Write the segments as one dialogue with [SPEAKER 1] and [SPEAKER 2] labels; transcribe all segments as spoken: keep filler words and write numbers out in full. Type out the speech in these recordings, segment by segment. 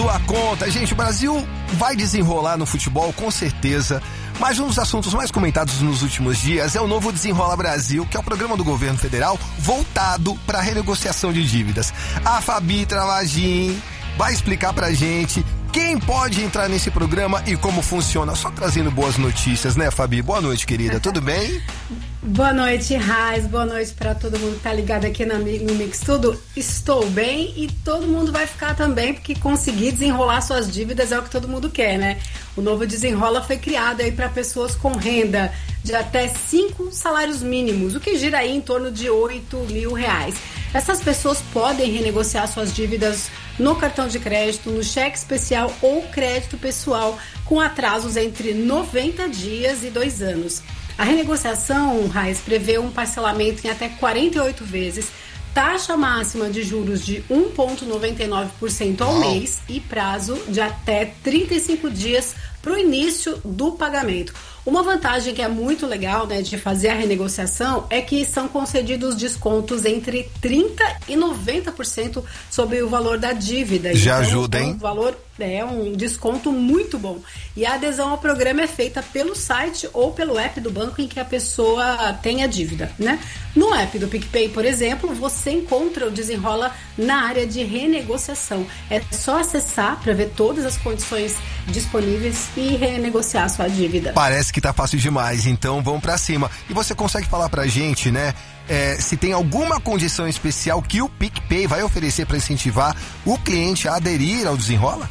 [SPEAKER 1] A conta, gente, o Brasil vai desenrolar no futebol com certeza, mas um dos assuntos mais comentados nos últimos dias é o novo Desenrola Brasil, que é o programa do governo federal voltado para a renegociação de dívidas. A Fabi Travagin vai explicar pra gente quem pode entrar nesse programa e como funciona. Só trazendo boas notícias, né, Fabi? Boa noite, querida. Tudo bem?
[SPEAKER 2] Boa noite, Raiz. Boa noite para todo mundo que tá ligado aqui no Mix Tudo. Estou bem e todo mundo vai ficar também, porque conseguir desenrolar suas dívidas é o que todo mundo quer, né? O novo Desenrola foi criado aí para pessoas com renda de até cinco salários mínimos, o que gira aí em torno de oito mil reais. Essas pessoas podem renegociar suas dívidas no cartão de crédito, no cheque especial ou crédito pessoal, com atrasos entre noventa dias e dois anos. A renegociação, Raiz, prevê um parcelamento em até quarenta e oito vezes, taxa máxima de juros de um vírgula noventa e nove por cento ao mês e prazo de até trinta e cinco dias para o início do pagamento. Uma vantagem que é muito legal, né, de fazer a renegociação é que são concedidos descontos entre trinta por cento e noventa por cento sobre o valor da dívida.
[SPEAKER 1] Já
[SPEAKER 2] então,
[SPEAKER 1] ajuda, hein?
[SPEAKER 2] É um valor, é um desconto muito bom. E a adesão ao programa é feita pelo site ou pelo app do banco em que a pessoa tem a dívida, né? No app do PicPay, por exemplo, você encontra o Desenrola na área de renegociação. É só acessar para ver todas as condições disponíveis e renegociar a sua dívida.
[SPEAKER 1] Parece que tá fácil demais, então vamos pra cima. E você consegue falar pra gente, né, é, se tem alguma condição especial que o PicPay vai oferecer para incentivar o cliente a aderir ao Desenrola?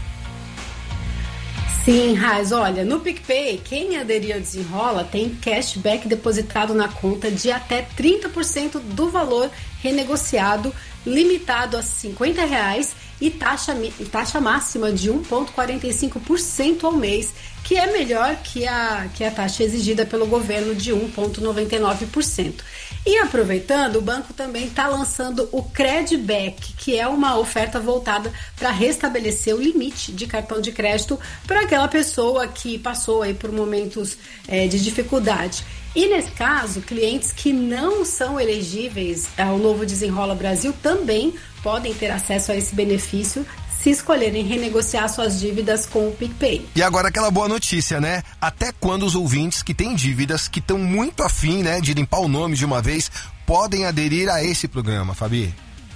[SPEAKER 2] Sim, Raiz, olha, no PicPay, quem aderir ao Desenrola tem cashback depositado na conta de até trinta por cento do valor renegociado, limitado a cinquenta reais e taxa, taxa máxima de um vírgula quarenta e cinco por cento ao mês, que é melhor que a, que a taxa exigida pelo governo de um vírgula noventa e nove por cento. E aproveitando, o banco também está lançando o Credback, que é uma oferta voltada para restabelecer o limite de cartão de crédito para aquela pessoa que passou aí por momentos é, de dificuldade. E nesse caso, clientes que não são elegíveis ao novo Desenrola Brasil também podem ter acesso a esse benefício se escolherem renegociar suas dívidas com o PicPay.
[SPEAKER 1] E agora aquela boa notícia, né? Até quando os ouvintes que têm dívidas, que estão muito afim, né, de limpar o nome de uma vez, podem aderir a esse programa, Fabi?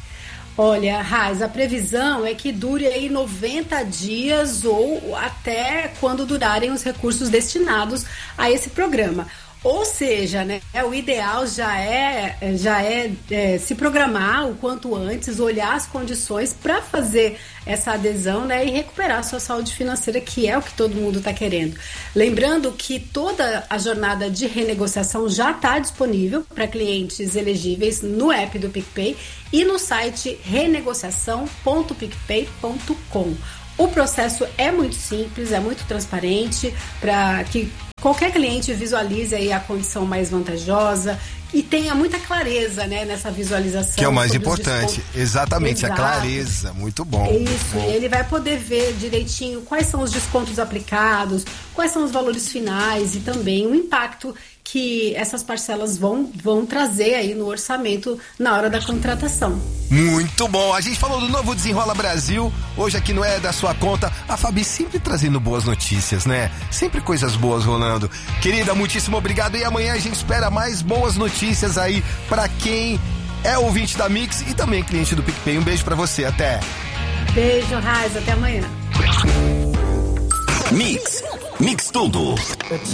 [SPEAKER 2] Olha, Raiz, a previsão é que dure aí noventa dias ou até quando durarem os recursos destinados a esse programa. Ou seja, né, o ideal já é, já é, é se programar o quanto antes, olhar as condições para fazer essa adesão, né, e recuperar sua saúde financeira, que é o que todo mundo está querendo. Lembrando que toda a jornada de renegociação já está disponível para clientes elegíveis no app do PicPay e no site renegociação ponto picpay ponto com. O processo é muito simples, é muito transparente, para que qualquer cliente visualize aí a condição mais vantajosa e tenha muita clareza, né, nessa visualização.
[SPEAKER 1] Que é o mais importante, exatamente. Exato. A clareza, muito bom.
[SPEAKER 2] Isso,
[SPEAKER 1] muito bom.
[SPEAKER 2] Ele vai poder ver direitinho quais são os descontos aplicados, quais são os valores finais e também o impacto que essas parcelas vão, vão trazer aí no orçamento na hora da contratação.
[SPEAKER 1] Muito bom, a gente falou do novo Desenrola Brasil, hoje aqui não é da sua conta, a Fabi sempre trazendo boas notícias, né? Sempre coisas boas rolando. Querida, muitíssimo obrigado, e amanhã a gente espera mais boas notícias aí pra quem é ouvinte da Mix e também cliente do PicPay. Um beijo pra você, até.
[SPEAKER 2] Beijo, Raiz, até amanhã.
[SPEAKER 3] Mix, Mix Tudo.